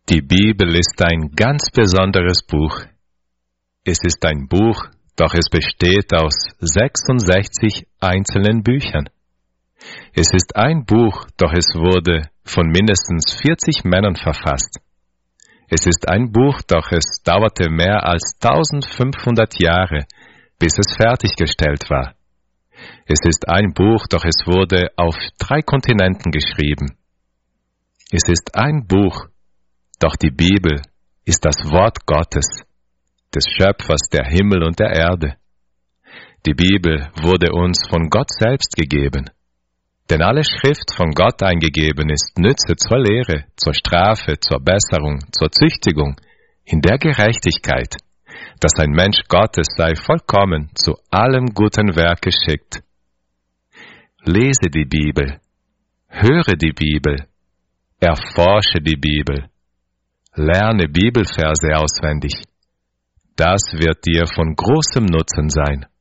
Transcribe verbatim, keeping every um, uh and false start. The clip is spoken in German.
Die Bibel ist ein ganz besonderes Buch. Es ist ein Buch, doch es besteht aus sechsundsechzig einzelnen Büchern. Es ist ein Buch, doch es wurde von mindestens vierzig Männern verfasst. Es ist ein Buch, doch es dauerte mehr als eintausendfünfhundert Jahre, bis es fertiggestellt war. Es ist ein Buch, doch es wurde auf drei Kontinenten geschrieben. Es ist ein Buch, doch die Bibel ist das Wort Gottes, des Schöpfers der Himmel und der Erde. Die Bibel wurde uns von Gott selbst gegeben. Denn alle Schrift von Gott eingegeben ist Nütze zur Lehre, zur Strafe, zur Besserung, zur Züchtigung, in der Gerechtigkeit, dass ein Mensch Gottes sei vollkommen zu allem guten Werk geschickt. Lese die Bibel, höre die Bibel, erforsche die Bibel, lerne Bibelverse auswendig. Das wird dir von großem Nutzen sein.